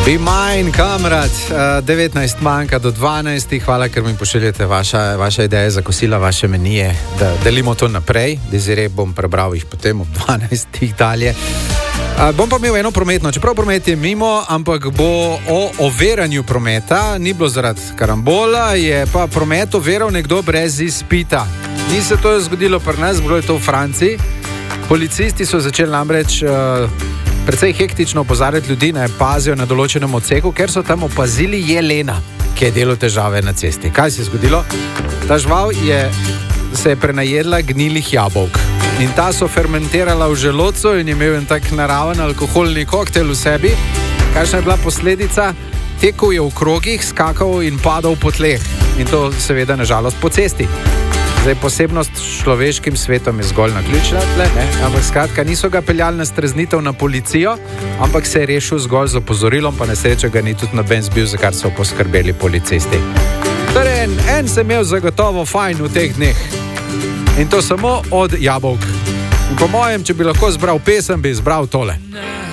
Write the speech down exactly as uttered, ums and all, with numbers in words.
Be mine, kamrad, devetnajst manjka do dvanajst, hvala, ker mi pošiljate vaša, vaše ideje za kosila, vaše menije, da delimo to naprej, Desiree bom prebral jih potem ob dvanajstih dalje. Bom pa imel eno prometno, čeprav promet je mimo, ampak bo o overanju prometa, ni bilo zaradi karambola, je pa promet overal nekdo brez izpita. Ni se to zgodilo pri nas, bilo je to v Franciji. Policisti so začeli namreč uh, precej hektično opozarjati ljudi, naj pazijo na določenem odseku, ker so tam opazili jelena, ki je delo težave na cesti. Kaj se je zgodilo? Ta žival je, se je prenajedla gnilih jabolk in ta so fermentirala v želodcu in je imel en tak naraven alkoholni koktejl v sebi. Kakšna je bila posledica? Tekel je v krogih, skakal in padal po tleh in to seveda nažalost po cesti. Zdaj, posebnost s človeškim svetom je zgolj naključna tle, ne? Ampak skratka, niso ga peljali na streznitev na policijo, ampak se je rešil zgolj z opozorilom, pa nesreča ga ni tudi noben zbil, za kar so poskrbeli policisti. Torej, en, en se imel zagotovo fajn v teh dneh. In to samo od jabolk. In po mojem, če bi lahko zbral pesem, bi izbral tole.